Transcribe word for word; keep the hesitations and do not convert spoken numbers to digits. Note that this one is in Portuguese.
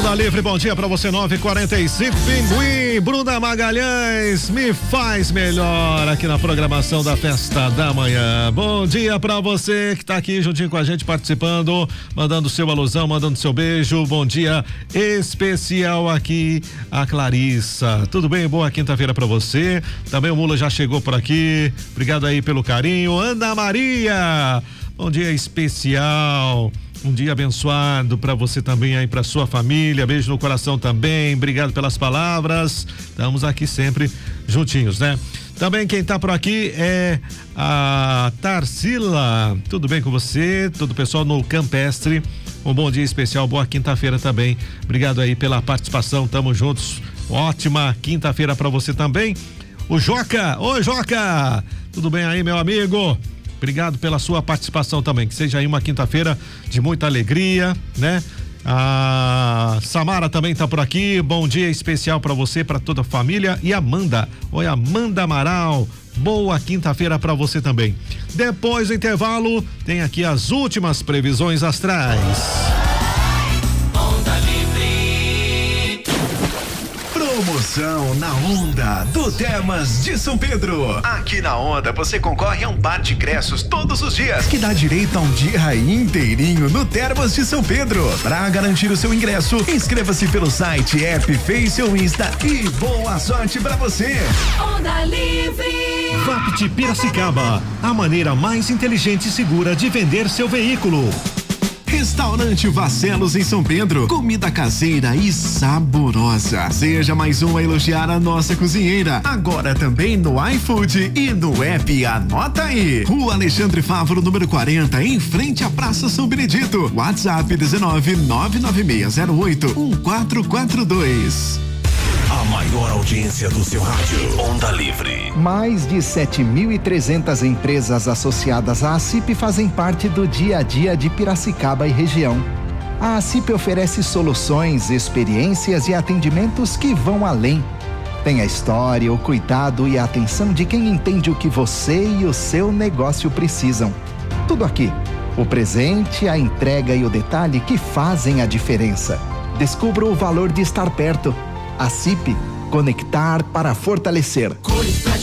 Onda Livre, bom dia pra você, nove e quarenta e cinco. Pinguim, Bruna Magalhães, me faz melhor aqui na programação da Festa da Manhã. Bom dia pra você que tá aqui juntinho com a gente participando, mandando seu alusão, mandando seu beijo. Bom dia especial aqui, a Clarissa. Tudo bem? Boa quinta-feira pra você. Também o Mula já chegou por aqui. Obrigado aí pelo carinho. Ana Maria, bom dia especial. Um dia abençoado para você também aí, para sua família. Beijo no coração também. Obrigado pelas palavras. Estamos aqui sempre juntinhos, né? Também quem tá por aqui é a Tarsila. Tudo bem com você? Todo o pessoal no Campestre. Um bom dia especial, boa quinta-feira também. Obrigado aí pela participação. Tamo juntos. Ótima quinta-feira para você também. O Joca, oi Joca. Tudo bem aí, meu amigo? Obrigado pela sua participação também, que seja aí uma quinta-feira de muita alegria, né? A Samara também tá por aqui, bom dia especial para você, para toda a família. E Amanda, oi Amanda Amaral, boa quinta-feira para você também. Depois do intervalo, tem aqui as últimas previsões astrais. Promoção na Onda do Termas de São Pedro. Aqui na Onda você concorre a um par de ingressos todos os dias, que dá direito a um dia inteirinho no Termas de São Pedro. Para garantir o seu ingresso, inscreva-se pelo site, app, Face ou Insta e boa sorte para você. Onda Livre. Vapt Piracicaba, a maneira mais inteligente e segura de vender seu veículo. Restaurante Vascelos em São Pedro, comida caseira e saborosa. Seja mais um a elogiar a nossa cozinheira. Agora também no iFood e no app, anota aí. Rua Alexandre Fávoro, número quarenta, em frente à Praça São Benedito. WhatsApp dezenove, nove nove seis zero oito, um quatro quatro dois. A maior audiência do seu rádio. Onda Livre. Mais de sete mil e trezentas empresas associadas à ACIP fazem parte do dia a dia de Piracicaba e região. A ACIP oferece soluções, experiências e atendimentos que vão além. Tem a história, o cuidado e a atenção de quem entende o que você e o seu negócio precisam. Tudo aqui. O presente, a entrega e o detalhe que fazem a diferença. Descubra o valor de estar perto. ACIP, conectar para fortalecer.